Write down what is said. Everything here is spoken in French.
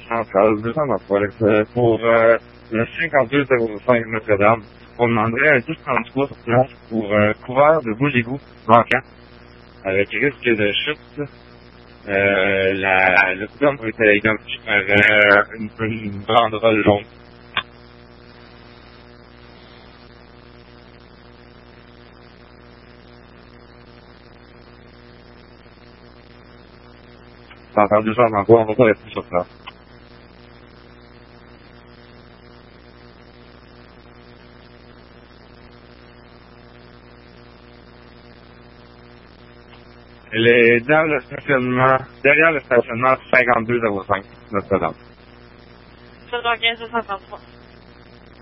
centrale 223 pour le 5205 Notre-Dame. On demanderait un 1033 sur place pour couvert de bout d'égout manquant avec risque de chute. Le couvert a été identifié par une banderole jaune. Centrale 223, on va pas rester sur place. Elle est dans le stationnement, derrière le stationnement 5205 Notre-Dame. Ça doit 15 233.